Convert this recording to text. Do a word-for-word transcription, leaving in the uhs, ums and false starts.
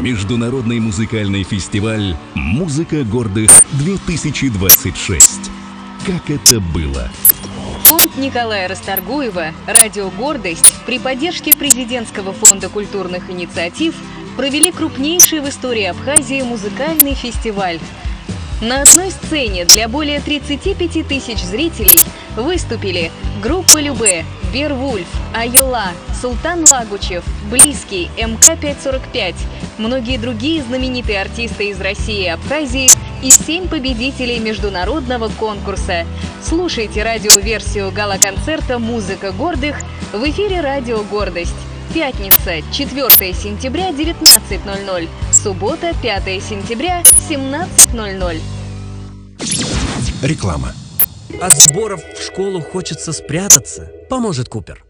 Международный музыкальный фестиваль «Музыка гордых-две тысячи двадцать шесть». Как это было? Фонд Николая Расторгуева «Радио Гордость» при поддержке Президентского фонда культурных инициатив провели крупнейший в истории Абхазии музыкальный фестиваль. На одной сцене для более тридцати пяти тысяч зрителей выступили группа Любэ, Вервульф, Айола, Султан Лагучев, Близкий, эм ка пятьсот сорок пять, многие другие знаменитые артисты из России и Абхазии и семь победителей международного конкурса. Слушайте радиоверсию гала-концерта «Музыка гордых» в эфире «Радио Гордость». Пятница, четвёртое сентября, девятнадцать ноль ноль. Суббота, пятое сентября, семнадцать ноль ноль. Реклама. От сборов в школу хочется спрятаться. Поможет Купер.